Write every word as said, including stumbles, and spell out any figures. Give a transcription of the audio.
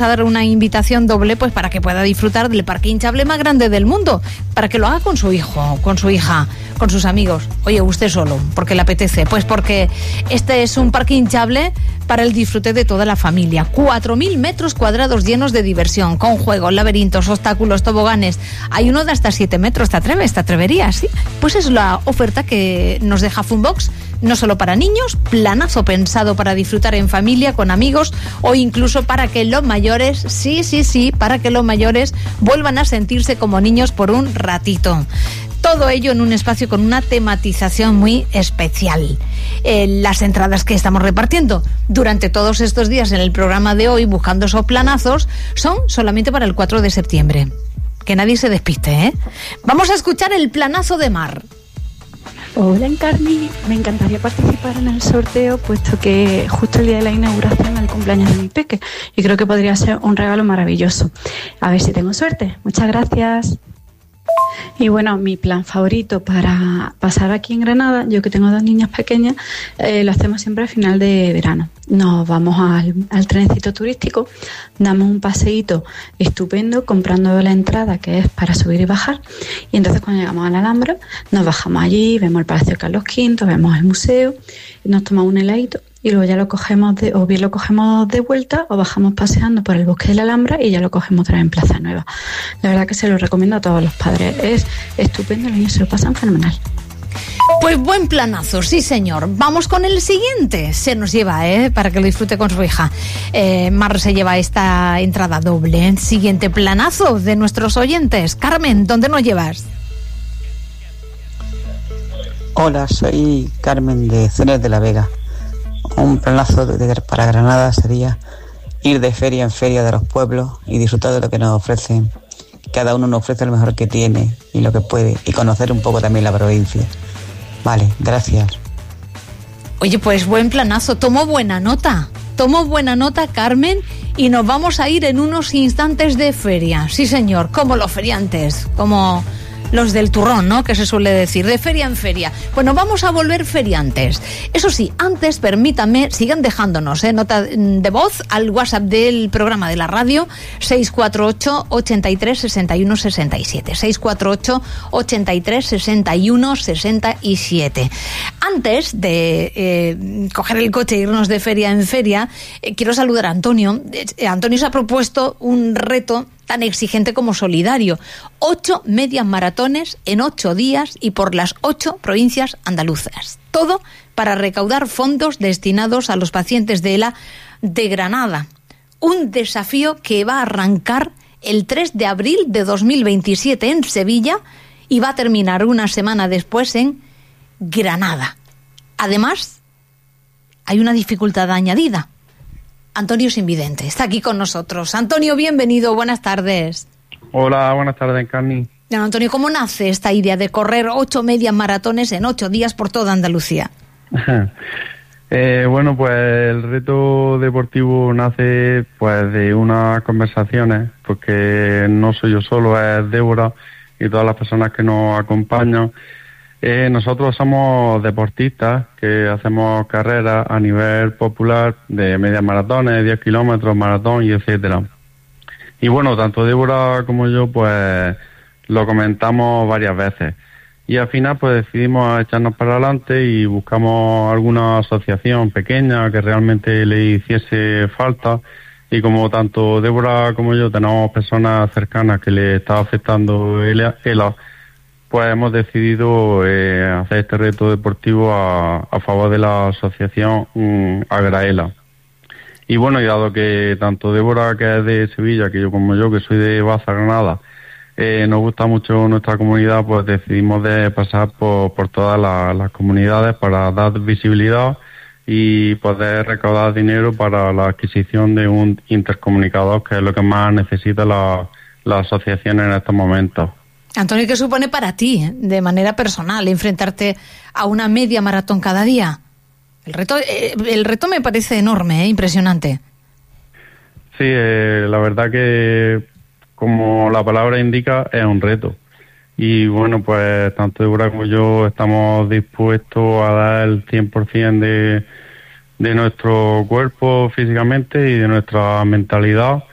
a dar una invitación doble pues para que pueda disfrutar del parque hinchable más grande del mundo, para que lo haga con su hijo, con su hija, con sus amigos. Oye, usted solo, porque le apetece. Pues porque este es un parque hinchable para el disfrute de toda la familia. cuatro mil metros cuadrados llenos de diversión, con juegos, laberintos, obstáculos, toboganes. Hay uno de hasta siete metros. ¿Te atreves? ¿Te atreverías? ¿Sí? Pues es la oferta que nos deja Funbox, no solo para niños, planazo pensado para disfrutar en familia, con amigos, o incluso para que los mayores, sí, sí, sí, para que los mayores vuelvan a sentirse como niños por un ratito. Todo ello en un espacio con una tematización muy especial. Eh, las entradas que estamos repartiendo durante todos estos días en el programa de hoy, buscando esos planazos, son solamente para el cuatro de septiembre. Que nadie se despiste, ¿eh? Vamos a escuchar el planazo de Mar. Hola, Encarni, me encantaría participar en el sorteo, puesto que justo el día de la inauguración es el cumpleaños de mi peque y creo que podría ser un regalo maravilloso. A ver si tengo suerte. Muchas gracias. Y bueno, mi plan favorito para pasar aquí en Granada, yo que tengo dos niñas pequeñas, eh, lo hacemos siempre al final de verano. Nos vamos al, al trencito turístico, damos un paseíto estupendo comprando la entrada, que es para subir y bajar, y entonces cuando llegamos a la Alhambra nos bajamos allí, vemos el Palacio de Carlos quinto, vemos el museo, nos tomamos un heladito y luego ya lo cogemos, de, o bien lo cogemos de vuelta o bajamos paseando por el bosque de la Alhambra y ya lo cogemos otra vez en Plaza Nueva. La verdad que se lo recomiendo a todos los padres, es estupendo, los niños se lo pasan fenomenal. Pues buen planazo, sí señor. Vamos con el siguiente. Se nos lleva, ¿eh? Para que lo disfrute con su hija. Eh, Mar se lleva esta entrada doble. Siguiente planazo de nuestros oyentes. Carmen, ¿dónde nos llevas? Hola, soy Carmen de Cenes de la Vega. Un planazo de, de, para Granada sería ir de feria en feria de los pueblos y disfrutar de lo que nos ofrecen. Cada uno nos ofrece lo mejor que tiene y lo que puede, y conocer un poco también la provincia. Vale, gracias. Oye, pues buen planazo, tomo buena nota, tomo buena nota, Carmen, y nos vamos a ir en unos instantes de feria. Sí, señor, como los feriantes, como los del turrón, ¿no?, que se suele decir, de feria en feria. Bueno, vamos a volver feriantes. Eso sí, antes, permítanme, sigan dejándonos eh, nota de voz al WhatsApp del programa de la radio, seis cuatro ocho, ochenta y tres, sesenta y uno, sesenta y siete. seis cuatro ocho, ochenta y tres, sesenta y uno, sesenta y siete. Antes de eh, coger el coche e irnos de feria en feria, eh, quiero saludar a Antonio. Eh, Antonio se ha propuesto un reto tan exigente como solidario. Ocho medias maratones en ocho días y por las ocho provincias andaluzas. Todo para recaudar fondos destinados a los pacientes de ELA de Granada. Un desafío que va a arrancar el tres de abril de dos mil veintisiete en Sevilla y va a terminar una semana después en Granada. Además, hay una dificultad añadida. Antonio es invidente, está aquí con nosotros. Antonio, bienvenido, buenas tardes. Hola, buenas tardes, Encarni. Antonio, ¿cómo nace esta idea de correr ocho medias maratones en ocho días por toda Andalucía? eh, bueno, pues el reto deportivo nace pues de unas conversaciones, porque no soy yo solo, es Débora y todas las personas que nos acompañan. Eh, nosotros somos deportistas que hacemos carreras a nivel popular de medias maratones, diez kilómetros, maratón y etcétera. Y bueno, tanto Débora como yo pues lo comentamos varias veces. Y al final pues decidimos echarnos para adelante y buscamos alguna asociación pequeña que realmente le hiciese falta. Y como tanto Débora como yo tenemos personas cercanas que le está afectando el ELA, pues hemos decidido eh, hacer este reto deportivo a, a favor de la asociación um, Agraela. Y bueno, y dado que tanto Débora, que es de Sevilla, que yo como yo, que soy de Baza, Granada, eh, nos gusta mucho nuestra comunidad, pues decidimos de pasar por, por todas las, las comunidades para dar visibilidad y poder recaudar dinero para la adquisición de un intercomunicador, que es lo que más necesita la, la asociación en estos momentos. Antonio, ¿qué supone para ti, de manera personal, enfrentarte a una media maratón cada día? El reto, eh, el reto me parece enorme, ¿eh? Impresionante. Sí, eh, la verdad que, como la palabra indica, es un reto. Y bueno, pues tanto Débora como yo estamos dispuestos a dar el cien por ciento de, de nuestro cuerpo físicamente y de nuestra mentalidad